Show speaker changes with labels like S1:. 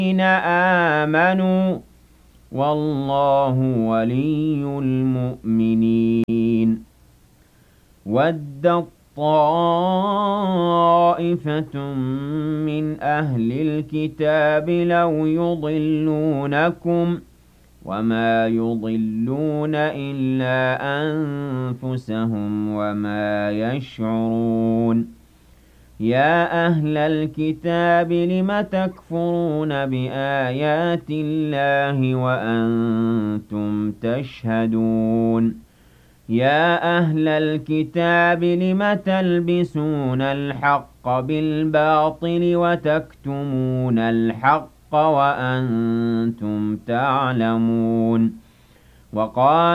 S1: آمنوا والله ولي المؤمنين وَدَّت طَّائِفَةٌ مِّنْ أَهْلِ الْكِتَابِ لَوْ يُضِلُّونَكُمْ وَمَا يُضِلُّونَ إِلَّا أَنفُسَهُمْ وَمَا يَشْعُرُونَ يَا أَهْلَ الْكِتَابِ لِمَ تَكْفُرُونَ بِآيَاتِ اللَّهِ وَأَنتُمْ تَشْهَدُونَ يَا أَهْلَ الْكِتَابِ لِمَ تَلْبِسُونَ الْحَقَّ بِالْبَاطِلِ وَتَكْتُمُونَ الْحَقَّ وَأَنتُمْ تَعْلَمُونَ